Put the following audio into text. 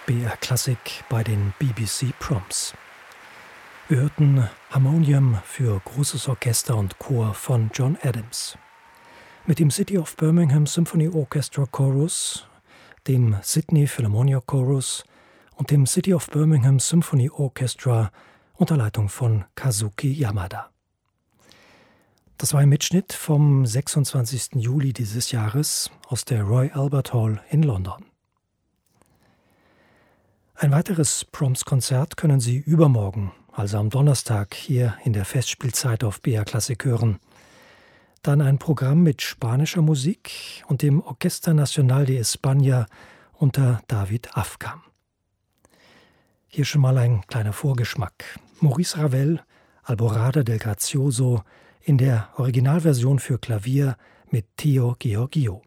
BR Klassik bei den BBC Proms. Wir hörten Harmonium für großes Orchester und Chor von John Adams. Mit dem City of Birmingham Symphony Orchestra Chorus, dem Sydney Philharmonia Chorus und dem City of Birmingham Symphony Orchestra unter Leitung von Kazuki Yamada. Das war ein Mitschnitt vom 26. Juli dieses Jahres aus der Royal Albert Hall in London. Ein weiteres Proms-Konzert können Sie übermorgen, also am Donnerstag, hier in der Festspielzeit auf BR Klassik hören. Dann ein Programm mit spanischer Musik und dem Orquesta Nacional de España unter David Afkam. Hier schon mal ein kleiner Vorgeschmack. Maurice Ravel, Alborada del Grazioso, in der Originalversion für Klavier mit Theo Georgiou.